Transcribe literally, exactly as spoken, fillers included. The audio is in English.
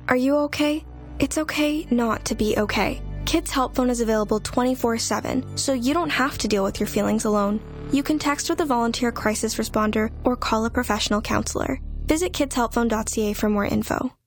Are you okay? It's okay not to be okay. Kids Help Phone is available twenty-four seven, so you don't have to deal with your feelings alone. You can text with a volunteer crisis responder or call a professional counselor. Visit kids help phone dot c a for more info.